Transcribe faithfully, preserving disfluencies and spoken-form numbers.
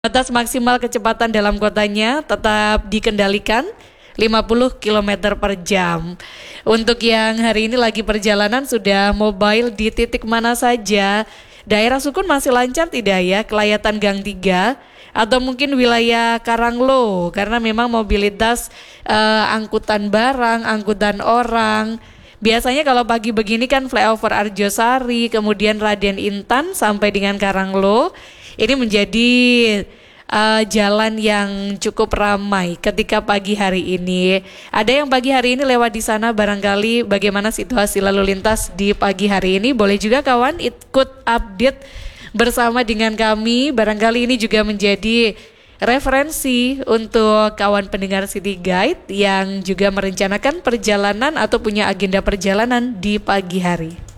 Batas maksimal kecepatan dalam kotanya tetap dikendalikan lima puluh kilometer per jam. Untuk yang hari ini lagi perjalanan sudah mobile di titik mana saja, daerah Sukun masih lancar tidak ya? Kelayatan Gang tiga atau mungkin wilayah Karanglo, karena memang mobilitas eh, angkutan barang, angkutan orang. Biasanya kalau pagi begini kan flyover Arjosari, kemudian Raden Intan sampai dengan Karanglo. Ini menjadi uh, jalan yang cukup ramai ketika pagi hari ini. Ada yang pagi hari ini lewat di sana, barangkali bagaimana situasi lalu lintas di pagi hari ini. Boleh juga kawan ikut update bersama dengan kami. Barangkali ini juga menjadi referensi untuk kawan pendengar City Guide yang juga merencanakan perjalanan atau punya agenda perjalanan di pagi hari.